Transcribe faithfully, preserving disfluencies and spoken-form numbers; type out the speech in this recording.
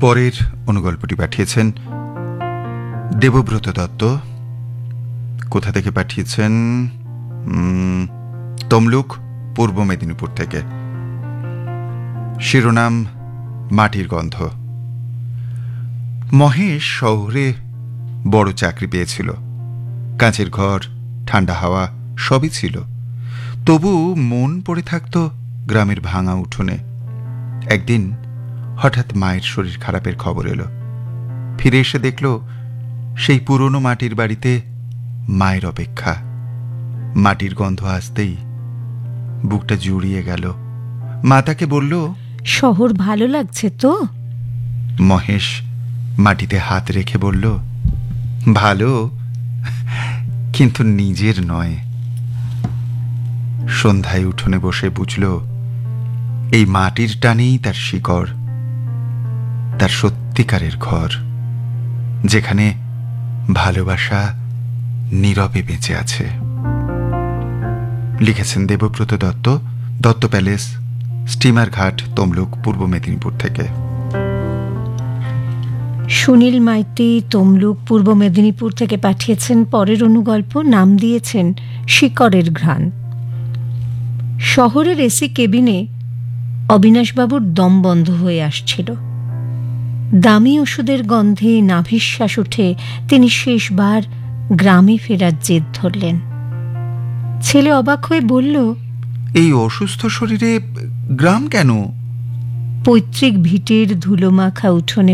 পরের অনুগল্পটি পাঠিয়েছেন দেবব্রত দত্ত। কোথা থেকে পাঠিয়েছেন? তমলুক, পূর্ব মেদিনীপুর থেকে। শিরোনাম মাটির গন্ধ। মহেশ শহরে বড় চাকরি পেয়েছিল। কাঁচের ঘর, ঠান্ডা হাওয়া সবই ছিল। তবু মন পড়ে থাকত গ্রামের ভাঙা উঠোনে। একদিন হঠাৎ মায়ের শরীর খারাপের খবর এলো। ফিরে এসে দেখল সেই পুরনো মাটির বাড়িতে মায়ের অপেক্ষা। মাটির গন্ধ আসতেই বুকটা জুড়িয়ে গেল। মা তাকে বলল, শহর ভালো লাগছে তো? মহেশ মাটিতে হাত রেখে বলল, ভালো, কিন্তু নিজের নয়। সন্ধ্যায় উঠোনে বসে বুঝল এই মাটির টানেই তার শিকড়, তার সত্যিকারের ঘর, যেখানে ভালোবাসা নীরবে বেঁচে আছে। লিখেছেন দেবব্রত দত্ত, দত্ত প্যালেস, স্টিমার ঘাট, তমলুক, পূর্ব মেদিনীপুর থেকে। সুনীল মাইতি তমলুক, পূর্ব মেদিনীপুর থেকে পাঠিয়েছেন পরের অনুগল্প। নাম দিয়েছেন শিকড়ের ঘ্রাণ। শহরের এসি কেবিনে অবিনাশবাবুর দম বন্ধ হয়ে আসছিল। দামি ওষুধের গন্ধে নাভিশ্বাস উঠে তিনি শেষবার গ্রামে ফেরার জেদ ধরলেন। ছেলে অবাক হয়ে বলল, এই অসুস্থ শরীরে গ্রাম কেন? পৈতৃক ভিটের ধুলোমাখা উঠোনে